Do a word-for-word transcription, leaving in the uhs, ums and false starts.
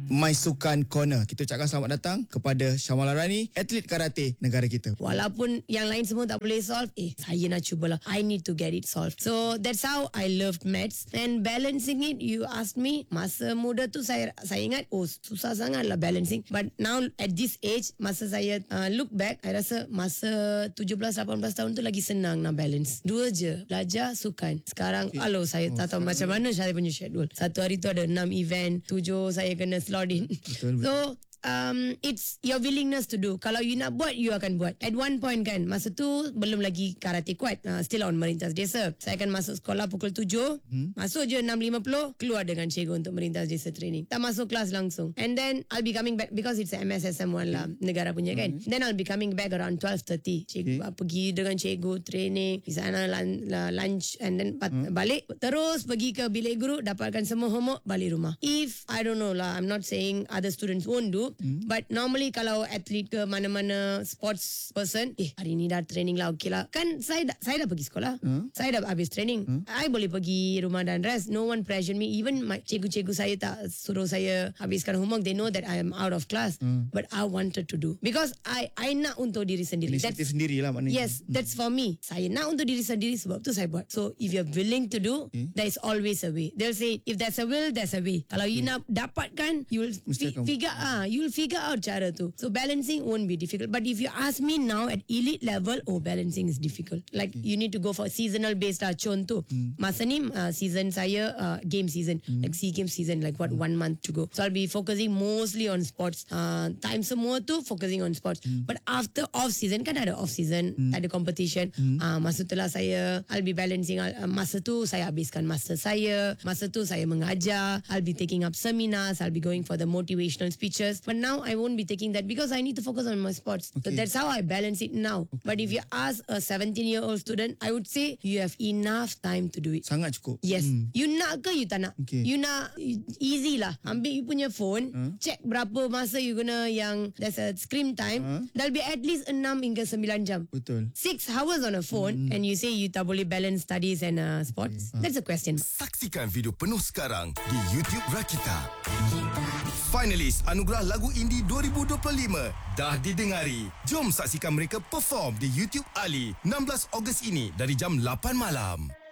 My Sukan Corner. Kita ucapkan selamat datang kepada Syamala Rani, atlet karate negara kita. Walaupun yang lain semua tak boleh solve, eh saya nak cubalah. I need to get it solved. So that's how I loved maths. And balancing it, you asked me, masa muda tu saya saya ingat, oh susah sangat lah balancing. But now at this age, masa saya uh, look back, I rasa masa tujuh belas lapan belas tahun tu lagi senang nak balance. Dua je, belajar, sukan. Sekarang, okay. Aloh saya oh, tak tahu macam mana saya punya schedule. Satu hari tu ada enam event, tujuh saya kena slot in. Betul, betul. So Um, it's your willingness to do. Kalau you nak buat, you akan buat. At one point kan, masa tu belum lagi karate kuat, uh, still on Merintas Desa. Saya akan masuk sekolah pukul tujuh, hmm? Masuk je enam lima puluh, keluar dengan cikgu untuk Merintas Desa training. Tak masuk kelas langsung. And then I'll be coming back, because it's M S S M one lah, negara punya kan. Hmm. Then I'll be coming back around twelve thirty. Cikgu, okay. Pergi dengan cikgu training, di sana lunch, and then hmm? balik. Terus pergi ke bilik guru, dapatkan semua homework, balik rumah. If, I don't know lah, I'm not saying other students won't do, Hmm. but normally kalau atlet ke mana-mana sports person, eh hari ni dah training lah, okey lah. Kan saya dah, saya dah pergi sekolah, hmm? Saya dah habis training, hmm? I boleh pergi rumah dan rest. No one pressure me. Even my cikgu-cikgu saya tak suruh saya habiskan homework. They know that I am out of class, hmm? But I wanted to do, because I I nak untuk diri sendiri. Inisiatif sendiri lah maknanya. Yes, that's for me. Saya nak untuk diri sendiri, sebab tu saya buat. So if you're willing to do, hmm? There is always a way. They'll say if there's a will, there's a way. Kalau you hmm. nak dapatkan, you will fi- figure ah, you will figure out cara tu. So balancing won't be difficult. But if you ask me now at elite level, oh balancing is difficult. Like okay. You need to go for seasonal based lah. Contoh, hmm. masa ni uh, season saya uh, game season, hmm. like SEA Games season, like what hmm. one month to go. So I'll be focusing mostly on sports. Uh, time semua tu focusing on sports. Hmm. But after off season, kan ada off season, hmm. ada competition. Hmm. Uh, masa tu lah saya, I'll be balancing. Uh, masa tu saya habiskan masa saya. Masa tu saya mengajar. I'll be taking up seminars. I'll be going for the motivational speeches. But now I won't be taking that because I need to focus on my sports. Okay. So that's how I balance it now. Okay. But if you ask a seventeen-year-old student, I would say you have enough time to do it. Sangat cukup. Yes. Hmm. You nak ke you tak nak? Okay. You nak, easy lah. Ambil you punya phone, huh? Check berapa masa you guna yang there's a screen time. Huh? There'll be at least enam hingga sembilan jam. Betul. Six hours on a phone, hmm. and you say you tak boleh balance studies and uh, sports. Okay. That's a question. Saksikan video penuh sekarang di YouTube Rakita. Finalis Anugerah Lagu Indie dua ribu dua puluh lima dah didengari. Jom saksikan mereka perform di YouTube Ali enam belas Ogos ini dari jam lapan malam.